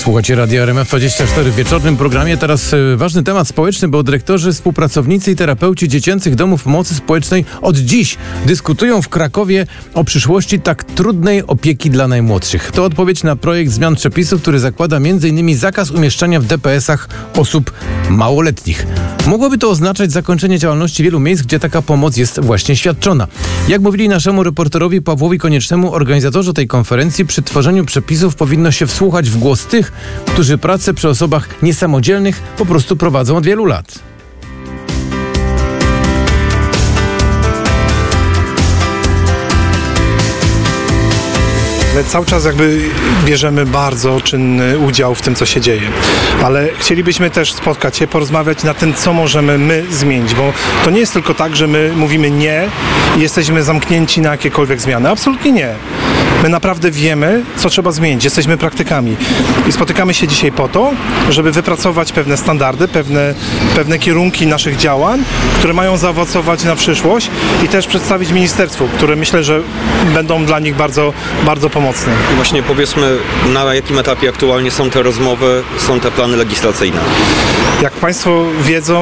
Słuchajcie Radia RMF24 w wieczornym programie. Teraz ważny temat społeczny, bo dyrektorzy, współpracownicy i terapeuci dziecięcych domów pomocy społecznej od dziś dyskutują w Krakowie o przyszłości tak trudnej opieki dla najmłodszych. To odpowiedź na projekt zmian przepisów, który zakłada m.in. zakaz umieszczania w DPS-ach osób małoletnich. Mogłoby to oznaczać zakończenie działalności wielu miejsc, gdzie taka pomoc jest właśnie świadczona. Jak mówili naszemu reporterowi Pawłowi Koniecznemu, organizatorzy tej konferencji, przy tworzeniu przepisów powinno się wsłuchać w głos tych, którzy pracę przy osobach niesamodzielnych po prostu prowadzą od wielu lat. My cały czas bierzemy bardzo czynny udział w tym, co się dzieje. Ale chcielibyśmy też spotkać się, porozmawiać na tym, co możemy my zmienić, bo to nie jest tylko tak, że my mówimy nie i jesteśmy zamknięci na jakiekolwiek zmiany. Absolutnie nie. My naprawdę wiemy, co trzeba zmienić. Jesteśmy praktykami i spotykamy się dzisiaj po to, żeby wypracować pewne standardy, pewne kierunki naszych działań, które mają zaowocować na przyszłość i też przedstawić ministerstwu, które myślę, że będą dla nich bardzo, bardzo pomocne. I właśnie powiedzmy, na jakim etapie aktualnie są te rozmowy, są te plany legislacyjne? Jak Państwo wiedzą,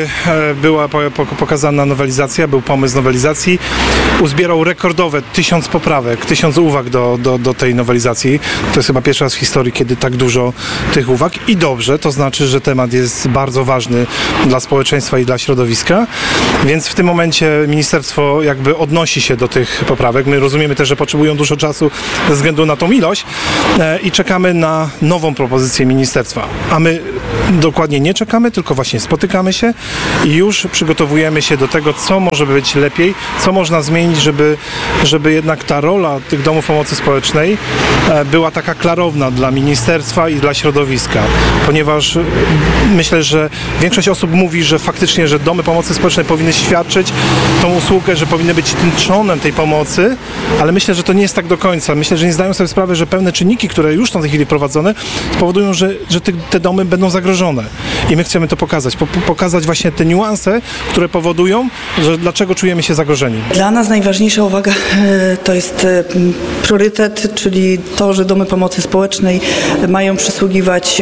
była pokazana nowelizacja, był pomysł nowelizacji. Uzbierał rekordowe 1000 poprawek, 1000 uwag do tej nowelizacji. To jest chyba pierwszy raz w historii, kiedy tak dużo tych uwag. I dobrze, to znaczy, że temat jest bardzo ważny dla społeczeństwa i dla środowiska. Więc w tym momencie ministerstwo odnosi się do tych poprawek. My rozumiemy też, że potrzebują dużo czasu ze względu na tą ilość i czekamy na nową propozycję ministerstwa. A my dokładnie nie czekamy, tylko właśnie spotykamy się i już przygotowujemy się do tego, co może być lepiej, co można zmienić, żeby jednak ta rola tych domów pomocy społecznej była taka klarowna dla ministerstwa i dla środowiska. Ponieważ myślę, że większość osób mówi, że faktycznie, że domy pomocy społecznej powinny świadczyć tą usługę, że powinny być tym trzonem tej pomocy, ale myślę, że to nie jest tak do końca. Myślę, że nie zdają sobie sprawy, że pewne czynniki, które już są w tej chwili prowadzone, spowodują, że te domy będą zagrożone. I my chcemy to pokazać. Pokazać właśnie te niuanse, które powodują, że dlaczego czujemy się zagrożeni. Dla nas najważniejsza uwaga to jest priorytet, czyli to, że domy pomocy społecznej mają przysługiwać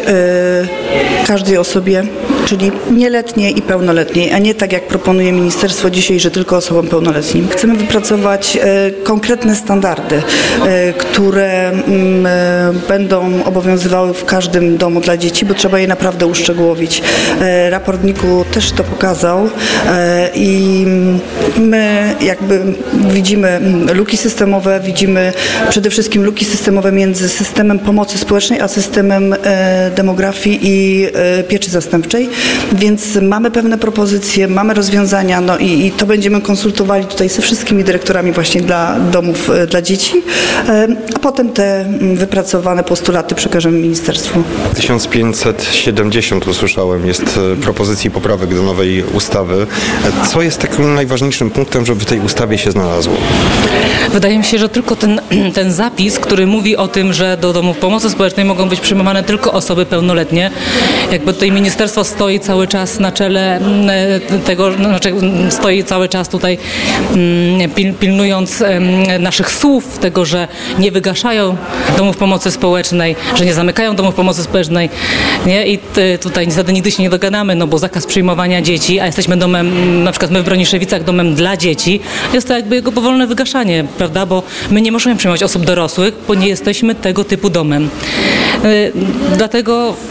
każdej osobie, czyli nieletniej i pełnoletniej, a nie tak jak proponuje ministerstwo dzisiaj, że tylko osobom pełnoletnim. Chcemy wypracować konkretne standardy, które będą obowiązywały w każdym domu dla dzieci, bo trzeba je naprawdę uszczegółowić. Raport NIK-u też to pokazał i my widzimy luki systemowe, widzimy przede wszystkim luki systemowe między systemem pomocy społecznej a systemem demografii i pieczy zastępczej, więc mamy pewne propozycje, mamy rozwiązania, i to będziemy konsultowali tutaj ze wszystkimi dyrektorami właśnie dla domów dla dzieci, a potem te wypracowane postulaty przekażemy ministerstwu. 1570 usłyszałem, jest propozycji poprawek do nowej ustawy. Co jest takim najważniejszym punktem, żeby w tej ustawie się znalazło? Wydaje mi się, że tylko ten zapis, który mówi o tym, że do domów pomocy społecznej mogą być przyjmowane tylko osoby pełnoletnie. Tutaj ministerstwo stoi cały czas na czele tego, stoi cały czas tutaj pilnując naszych słów, tego, że nie wygaszają domów pomocy społecznej, że nie zamykają domów pomocy społecznej, nie? I tutaj niestety nigdy się nie dogadamy, bo zakaz przyjmowania dzieci, a jesteśmy domem, na przykład my w Broniszewicach domem dla dzieci, jest to jego powolne wygaszanie, prawda, bo my nie możemy przyjmować osób dorosłych, bo nie jesteśmy tego typu domem. Dlatego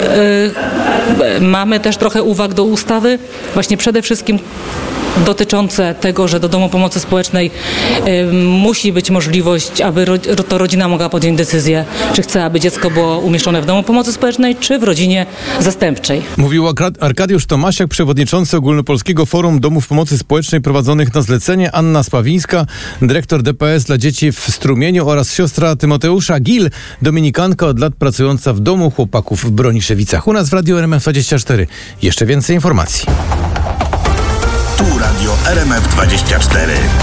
mamy też trochę uwag do ustawy, właśnie przede wszystkim dotyczące tego, że do domu pomocy społecznej musi być możliwość, aby to rodzina mogła podjąć decyzję, czy chce, aby dziecko było umieszczone w domu pomocy społecznej, czy w rodzinie zastępczej. Mówił Arkadiusz Tomasiak, przewodniczący Ogólnopolskiego Forum Domów Pomocy Społecznej prowadzonych na zlecenie, Anna Spawińska, dyrektor DPS dla dzieci w Strumieniu oraz siostra Tymoteusza Gil, dominikanka od lat pracująca w domu chłopaków w Broniszewicach. U nas w Radiu RMF24 jeszcze więcej informacji. Tu Radio RMF24.